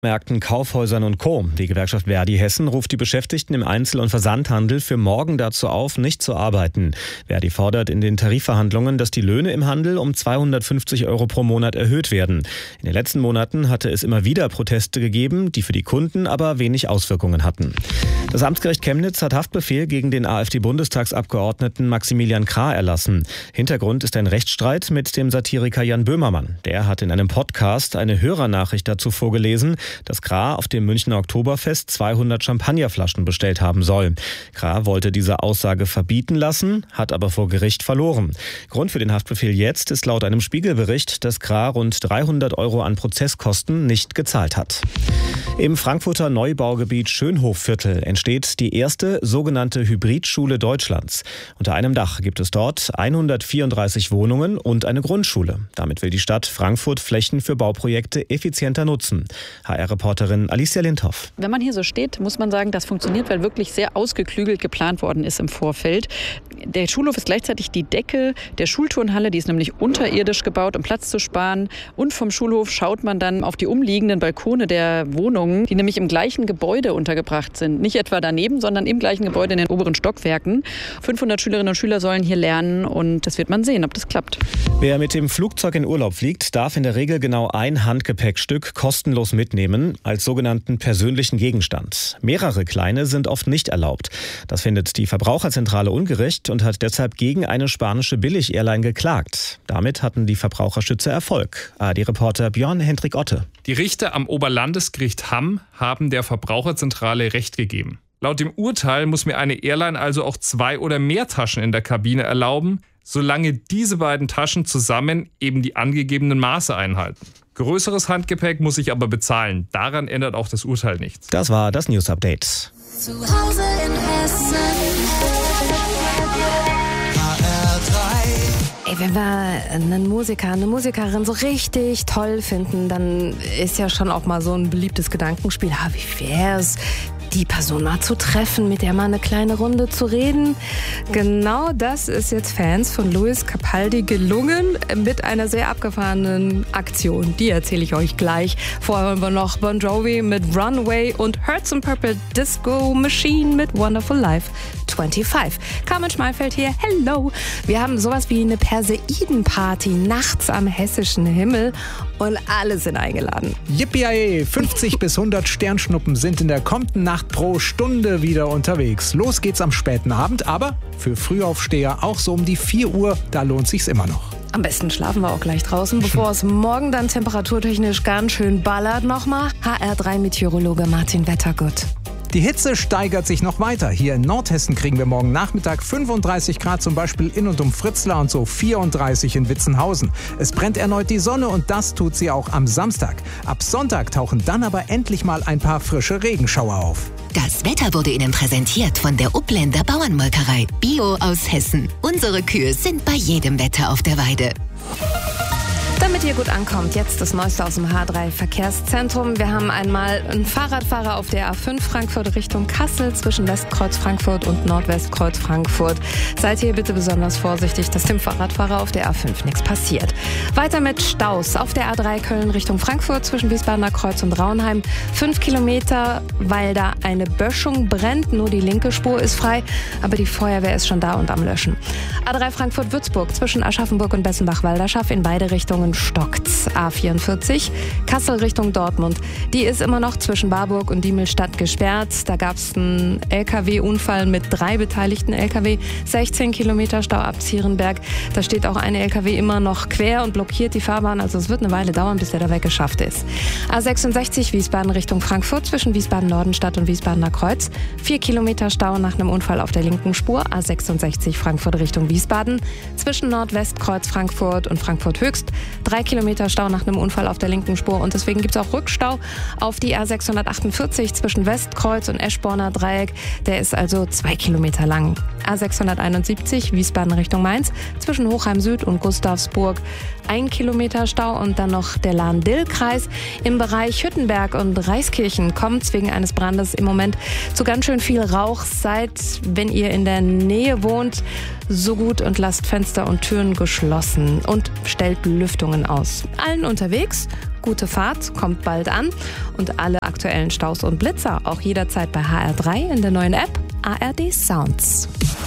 Märkten, Kaufhäusern und Co. Die Gewerkschaft Verdi Hessen ruft die Beschäftigten im Einzel- und Versandhandel für morgen dazu auf, nicht zu arbeiten. Verdi fordert in den Tarifverhandlungen, dass die Löhne im Handel um 250 € pro Monat erhöht werden. In den letzten Monaten hatte es immer wieder Proteste gegeben, die für die Kunden aber wenig Auswirkungen hatten. Das Amtsgericht Chemnitz hat Haftbefehl gegen den AfD-Bundestagsabgeordneten Maximilian Krah erlassen. Hintergrund ist ein Rechtsstreit mit dem Satiriker Jan Böhmermann. Der hat in einem Podcast eine Hörernachricht dazu vorgelesen, dass Krah auf dem Münchner Oktoberfest 200 Champagnerflaschen bestellt haben soll. Krah wollte diese Aussage verbieten lassen, hat aber vor Gericht verloren. Grund für den Haftbefehl jetzt ist laut einem Spiegelbericht, dass Krah rund 300 € an Prozesskosten nicht gezahlt hat. Im Frankfurter Neubaugebiet Schönhofviertel entsteht die erste sogenannte Hybridschule Deutschlands. Unter einem Dach gibt es dort 134 Wohnungen und eine Grundschule. Damit will die Stadt Frankfurt Flächen für Bauprojekte effizienter nutzen. HR-Reporterin Alicia Lindhoff. Wenn man hier so steht, muss man sagen, das funktioniert, weil wirklich sehr ausgeklügelt geplant worden ist im Vorfeld. Der Schulhof ist gleichzeitig die Decke der Schulturnhalle, die ist nämlich unterirdisch gebaut, um Platz zu sparen. Und vom Schulhof schaut man dann auf die umliegenden Balkone der Wohnungen, die nämlich im gleichen Gebäude untergebracht sind. Nicht etwa daneben, sondern im gleichen Gebäude in den oberen Stockwerken. 500 Schülerinnen und Schüler sollen hier lernen und das wird man sehen, ob das klappt. Wer mit dem Flugzeug in Urlaub fliegt, darf in der Regel genau ein Handgepäckstück kostenlos mitnehmen, als sogenannten persönlichen Gegenstand. Mehrere kleine sind oft nicht erlaubt. Das findet die Verbraucherzentrale ungerecht und hat deshalb gegen eine spanische Billig-Airline geklagt. Damit hatten die Verbraucherschützer Erfolg. ARD-Reporter Björn Hendrik Otte. Die Richter am Oberlandesgericht Hamm haben der Verbraucherzentrale Recht gegeben. Laut dem Urteil muss mir eine Airline also auch 2 oder mehr Taschen in der Kabine erlauben, solange diese beiden Taschen zusammen eben die angegebenen Maße einhalten. Größeres Handgepäck muss ich aber bezahlen. Daran ändert auch das Urteil nichts. Das war das News Update. Zu Hause in Hessen. Wenn wir einen Musiker, eine Musikerin so richtig toll finden, dann ist ja schon auch mal so ein beliebtes Gedankenspiel. Wie wär's, die Person mal zu treffen, mit der mal eine kleine Runde zu reden? Genau das ist jetzt Fans von Lewis Capaldi gelungen mit einer sehr abgefahrenen Aktion. Die erzähle ich euch gleich. Vorher hören wir noch Bon Jovi mit Runaway und Hertz and Purple Disco Machine mit Wonderful Life 25. Carmen Schmalfeld hier, hello. Wir haben sowas wie eine Perseidenparty nachts am hessischen Himmel und alle sind eingeladen. Yippie, 50 bis 100 Sternschnuppen sind in der kommenden Nacht pro Stunde wieder unterwegs. Los geht's am späten Abend, aber für Frühaufsteher auch so um die 4 Uhr, da lohnt sich's immer noch. Am besten schlafen wir auch gleich draußen, bevor es morgen dann temperaturtechnisch ganz schön ballert nochmal. HR3-Meteorologe Martin Wettergut. Die Hitze steigert sich noch weiter. Hier in Nordhessen kriegen wir morgen Nachmittag 35 Grad, zum Beispiel in und um Fritzlar und so 34 in Witzenhausen. Es brennt erneut die Sonne und das tut sie auch am Samstag. Ab Sonntag tauchen dann aber endlich mal ein paar frische Regenschauer auf. Das Wetter wurde Ihnen präsentiert von der Upländer Bauernmolkerei. Bio aus Hessen. Unsere Kühe sind bei jedem Wetter auf der Weide. Damit ihr gut ankommt, jetzt das Neueste aus dem H3 Verkehrszentrum. Wir haben einmal einen Fahrradfahrer auf der A5 Frankfurt Richtung Kassel zwischen Westkreuz Frankfurt und Nordwestkreuz Frankfurt. Seid hier bitte besonders vorsichtig, dass dem Fahrradfahrer auf der A5 nichts passiert. Weiter mit Staus auf der A3 Köln Richtung Frankfurt zwischen Wiesbadener Kreuz und Raunheim. 5 Kilometer, weil da eine Böschung brennt. Nur die linke Spur ist frei, aber die Feuerwehr ist schon da und am Löschen. A3 Frankfurt-Würzburg zwischen Aschaffenburg und Bessenbach-Walderschaff in beide Richtungen stockt's. A44 Kassel Richtung Dortmund. Die ist immer noch zwischen Barburg und Diemelstadt gesperrt. Da gab's einen LKW-Unfall mit 3 beteiligten LKW. 16 Kilometer Stau ab Zierenberg. Da steht auch ein LKW immer noch quer und blockiert die Fahrbahn. Also es wird eine Weile dauern, bis der da weggeschafft ist. A66 Wiesbaden Richtung Frankfurt zwischen Wiesbaden-Nordenstadt und Wiesbadener Kreuz. 4 Kilometer Stau nach einem Unfall auf der linken Spur. A66 Frankfurt Richtung Wiesbaden zwischen Nordwestkreuz Frankfurt und Frankfurt Höchst. 3 Kilometer Stau nach einem Unfall auf der linken Spur und deswegen gibt es auch Rückstau auf die A648 zwischen Westkreuz und Eschborner Dreieck. Der ist also 2 Kilometer lang. A671 Wiesbaden Richtung Mainz zwischen Hochheim Süd und Gustavsburg 1 Kilometer Stau und dann noch der Lahn-Dill-Kreis. Im Bereich Hüttenberg und Reiskirchen kommt es wegen eines Brandes im Moment zu ganz schön viel Rauch. Seid, wenn ihr in der Nähe wohnt, so gut und lasst Fenster und Türen geschlossen und stellt Lüftungen aus. Allen unterwegs, gute Fahrt, kommt bald an und alle aktuellen Staus und Blitzer auch jederzeit bei HR3 in der neuen App ARD Sounds.